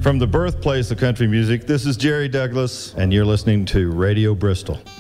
From the birthplace of country music, this is Jerry Douglas, and you're listening to Radio Bristol.